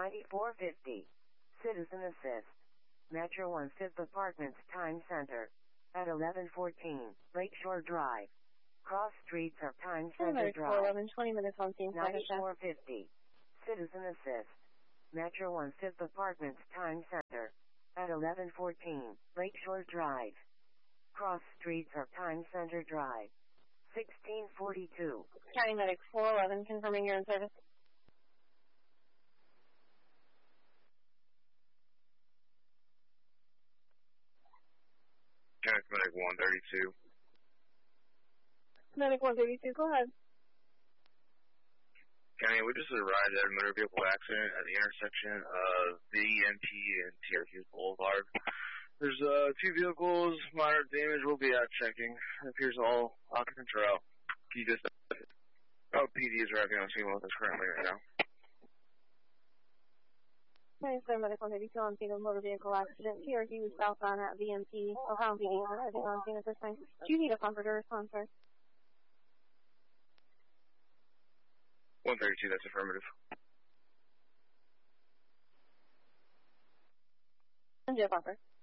9450. Citizen Assist. Metro 1 5th Apartments Time Center. At 1114 Lakeshore Drive. Cross Streets of Time Center Drive. 11, 20 minutes on scene. 9450. Citizen Assist. Metro 1 5th Apartments Time Center. At 1114 Lakeshore Drive. Cross Streets of Time Center Drive. 1642. County Medic 411, confirming you're in service. County Medic 132. Medic 132, go ahead. County, we just arrived at a motor vehicle accident at the intersection of VMP and Syracuse Boulevard. There's two vehicles, minor damage. We'll be out checking. It appears all occupants are out. Can you just... PD is arriving on scene with us currently right now. County Square Medic 132 on scene of motor vehicle accident. Syracuse southbound at VMP. Ohio PD arriving on scene at this time. Do you need a comforter response, sir? 132, that's affirmative. And Jeff Offer.